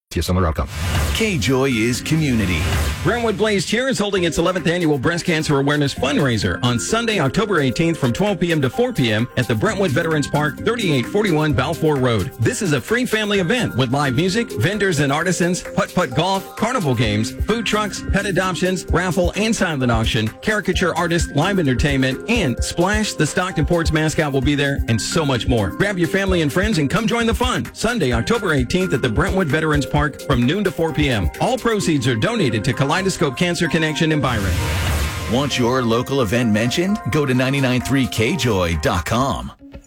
See you somewhere. Outcome. K-Joy is community. Brentwood Blaze Cheer is holding its 11th annual breast cancer awareness fundraiser on Sunday, October 18th from 12 p.m. to 4 p.m. at the Brentwood Veterans Park, 3841 Balfour Road. This is a free family event with live music, vendors and artisans, putt-putt golf, carnival games, food trucks, pet adoptions, raffle and silent auction, caricature artist, live entertainment, and Splash, the Stockton Ports mascot, will be there, and so much more. Grab your family and friends and come join the fun. Sunday, October 18th at the Brentwood Veterans Park from noon to 4 p.m. All proceeds are donated to Kaleidoscope Cancer Connection in Byron. Want your local event mentioned? Go to 993kjoy.com.